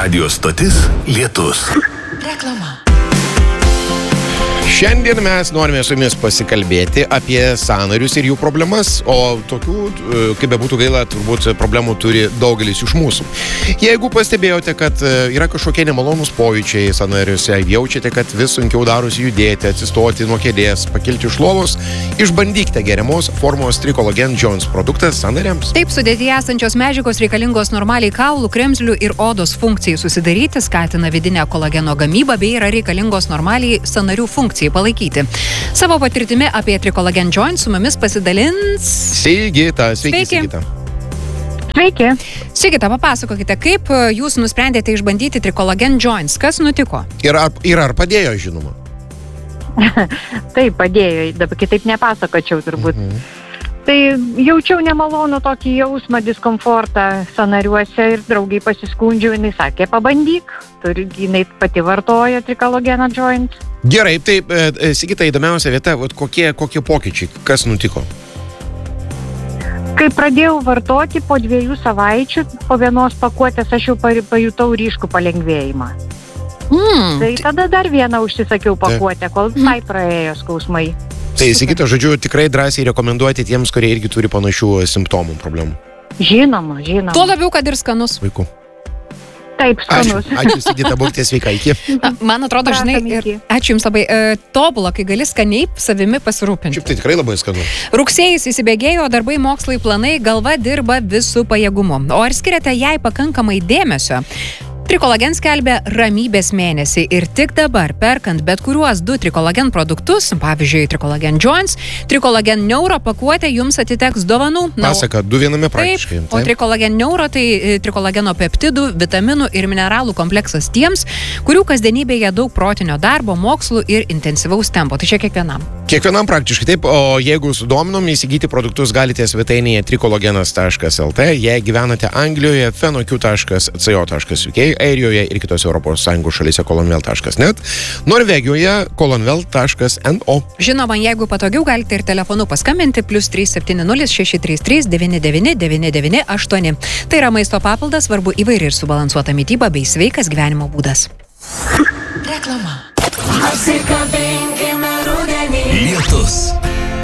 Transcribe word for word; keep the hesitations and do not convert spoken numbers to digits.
Radio stotis Lietus. Reklama. Šiandien mes norime su jumis pasikalbėti apie sąnarius ir jų problemas, o tokių, kaip bebūtų gaila, turbūt problemų turi daugelis iš mūsų. Jeigu pastebėjote, kad yra kažkokie nemalonūs pojūčiai sąnariuose, jaučiate, kad vis sunkiau darosi judėti, atsistoti nuo kėdės, pakilti iš lovos, išbandykite geriamos formos Tricolagen Joints produktas sąnariams. Taip, sudėtyje esančios medžiagos reikalingos normaliai kaulų, kremzlių ir odos funkcijai susidaryti, skatina vidinę kolageno gamybą bei yra reikalingos normaliai sąnarių funkcijai palaikyti. Savo patirtimi apie Tricolagen Joints su mumis pasidalins Sigita. Sveiki, Sveiki. Sigita. Sveiki. Sigita, papasakokite, kaip jūs nusprendėte išbandyti Tricolagen Joints? Kas nutiko? Ir ar, ir ar padėjo, žinoma? Taip, padėjo, dabar kitaip nepasakočiau turbūt. Mhm. Tai jaučiau nemalonų tokį jausmą, diskomfortą sąnariuose ir draugai pasiskundžiau, jinai sakė, pabandyk, turi, jinai pati vartoja Tricolagen Joints. Gerai, tai e, Sigita, įdomiausia vieta, vat, kokie, kokie pokyčiai, kas nutiko? Kai pradėjau vartoti po dviejų savaičių, po vienos pakuotės aš jau pajutau ryškų palengvėjimą. Mm. Tai tada dar vieną užsisakiau pakuotę, kol visai praėjo skausmai. Tai Sigita, žodžiu, tikrai drąsiai rekomenduoti tiems, kurie irgi turi panašių simptomų, problemų. Žinoma, žinoma. Tuo labiau, kad ir skanus. Vaikų. Taip, Ačiū, skanus. ačiū Sigita, būkite sveika, iki. Na, man atrodo, žinai, Prašom, ir iki. ačiū Jums labai, e, tobula, kai gali skaniai savimi pasirūpinti. Šiaip tai tikrai labai skanu. Rugsėjais įsibėgėjo, darbai, mokslai, planai, galva dirba visų pajėgumu. O ar skiriate jai pakankamai dėmesio? Tricolagen skelbia ramybės mėnesį ir tik dabar, perkant bet kuriuos du Tricolagen produktus, pavyzdžiui, Tricolagen Joints, Tricolagen Neuro pakuotė jums atiteks dovanų. Na, Pasaka, du viename praktiškai. Taip, o Tricolagen Neuro tai Tricolageno peptidų, vitaminų ir mineralų kompleksas tiems, kurių kasdienybėje daug protinio darbo, mokslų ir intensyvaus tempo. Tai čia kiekvienam. Kiekvienam praktiškai taip, o jeigu sudominom, įsigyti produktus galite svetainėje tricolagenas taškas lt, jei gyvenate Anglijoje, fenoq taškas co taškas uk, Airijoje ir kitose Europos Sąjungos šalyse kolonvel taškas net, Norvegijoje kolonvel taškas no. Žinoma, jeigu patogiau, galite ir telefonu paskambinti plus trys septyni nulis šeši trys trys devyni devyni devyni devyni aštuoni. Tai yra maisto papildas, svarbu įvairi ir subalansuota mityba bei sveikas gyvenimo būdas. Reklama. Lietus.